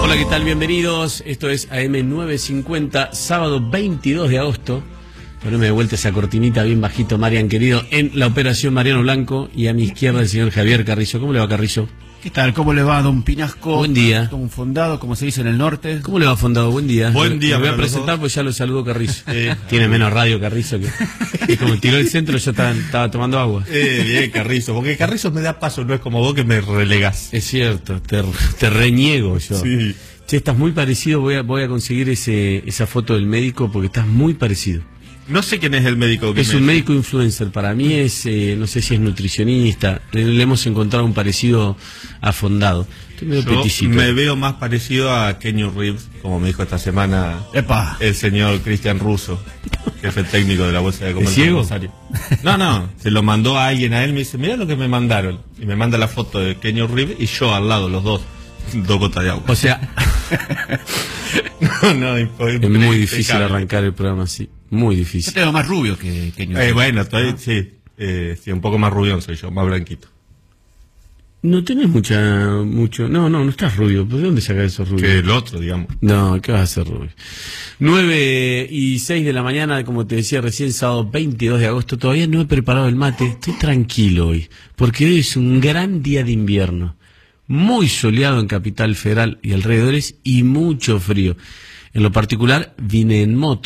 Hola, ¿qué tal? Bienvenidos. Esto es AM950, sábado 22 de agosto. Poneme de vuelta esa cortinita bien bajito, Marian, querido, en la operación Mariano Blanco, y a mi izquierda el señor Javier Carrizo. ¿Cómo le va, Carrizo? ¿Qué tal? ¿Cómo le va, don Pinasco? Buen día. Don Fondado, como se dice en el norte. ¿Cómo le va, Fondado? Buen día. Buen día. Me voy a presentar porque ya lo saludó Carrizo. Tiene menos radio Carrizo que como tiró el centro yo estaba tomando agua. Bien, Carrizo, porque Carrizo me da paso, no es como vos que me relegás. Es cierto, te reniego yo. Sí. Che, estás muy parecido, voy a conseguir esa foto del médico porque estás muy parecido. No sé quién es el médico que Es un médico influencer, para mí es, no sé si es nutricionista, le hemos encontrado un parecido a Fondado. Estoy medio Yo peticito. me veo más parecido a Keanu Reeves, como me dijo esta semana el señor Cristian Russo, jefe técnico de la Bolsa de Comercio de Rosario. No, se lo mandó a alguien a él, me dice, mira lo que me mandaron. Y me manda la foto de Keanu Reeves y yo al lado, los dos gotas de agua. O sea, es muy difícil arrancar el programa así. Muy difícil. Yo tengo más rubio que Ñuño. Bueno, sí, un poco más rubión soy yo, más blanquito. No tenés mucho. No estás rubio. ¿De dónde sacás esos rubios? Que el otro, digamos. No, ¿qué vas a hacer, rubio? 9:06 de la mañana, como te decía recién, sábado 22 de agosto. Todavía no he preparado el mate. Estoy tranquilo hoy, porque hoy es un gran día de invierno. Muy soleado en Capital Federal y alrededores, y mucho frío. En lo particular, vine en moto.